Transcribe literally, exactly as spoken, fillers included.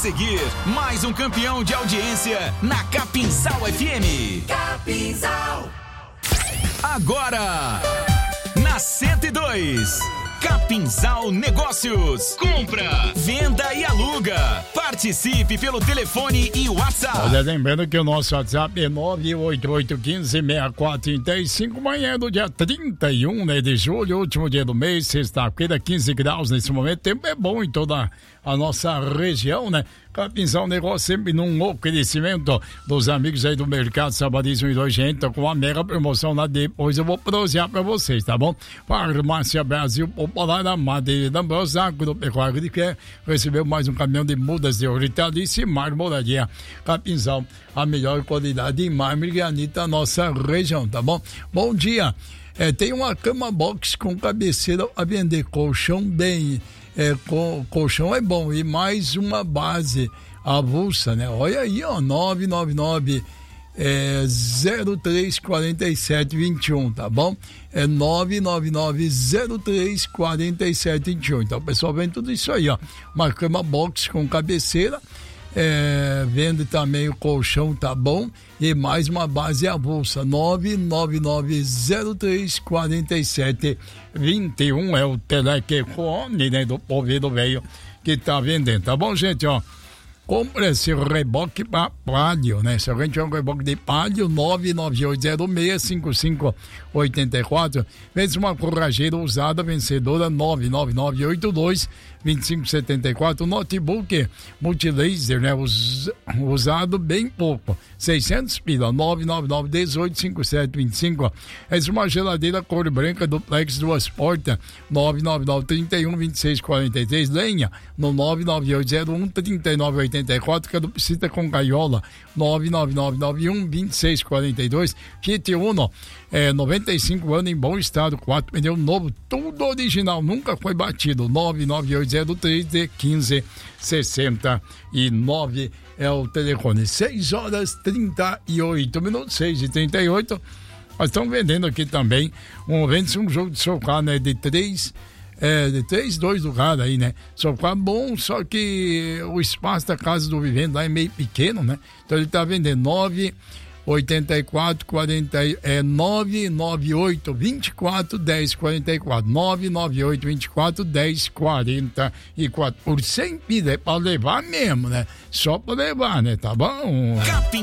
seguir, mais um campeão de audiência na Capinzal F M. Capinzal. Agora, na cento e dois. Capinzal Negócios. Compra, venda e aluga. Participe pelo telefone e WhatsApp. Olha, lembrando que o nosso WhatsApp é nove oito oito um cinco, seis quatro três cinco. Manhã do dia trinta e um, né, de julho, último dia do mês, sexta-feira, quinze graus nesse momento. O tempo é bom em toda a nossa região, né? Capinzal Negócio sempre num oferecimento dos amigos aí do Mercado Sabadismo e Nojento, com a mega promoção lá depois eu vou prosear pra vocês, tá bom? Farmácia Brasil Popular, a Madeira da Ambrosa, Agropecuária de Quer, recebeu mais um caminhão de mudas de hortaliça e marmoraria. Capinzal, a melhor qualidade em mármore e granito da nossa região, tá bom? Bom dia, é, tem uma cama box com cabeceira a vender, colchão bem... É, co, colchão é bom e mais uma base avulsa, né? Olha aí, ó, nove nove nove é, zero três quatro sete dois um, tá bom? É nove nove nove zero três quatro sete dois um. Então, o pessoal vende tudo isso aí, ó. Uma cama box com cabeceira, é, vende também o colchão, tá bom? E mais uma base avulsa, nove nove nove zero três quatro sete dois um é o telefone, né, do povo velho que tá vendendo, tá bom, gente, ó? Compre esse reboque para palio, né? Se alguém tiver um reboque de palio, nove nove oito zero seis cinco cinco oito quatro. Vence uma corrageira usada vencedora, nove nove nove oito dois dois cinco sete quatro. Notebook multilaser, né? Us, usado bem pouco, seiscentos pila, nove nove nove um oito cinco sete dois cinco. Essa é uma geladeira cor branca duplex, duas portas, nove nove nove trinta e um vinte e seis quarenta e três. Lenha no nove nove oito zero um trinta e nove oitenta e quatro, caducita com gaiola, nove nove nove nove um vinte e seis quarenta e dois. Fiat Uno, é, noventa e cinco anos em bom estado, quatro pneus novo, tudo original, nunca foi batido, nove nove oito zero três quinze sessenta e nove é o telefone. Seis horas trinta e oito minutos, seis e trinta e oito. Nós estamos vendendo aqui também um, vende um jogo de sofá, né, de três É, de três, dois do cara aí, né? Sofá bom, só que o espaço da casa do vivendo lá é meio pequeno, né? Então ele tá vendendo nove oitenta e quatro quarenta, é nove nove oito vinte e quatro dez quarenta e quatro, nove nove oito vinte e quatro dez quarenta e quatro. Por cem pila é pra levar mesmo, né? Só pra levar, né? Tá bom?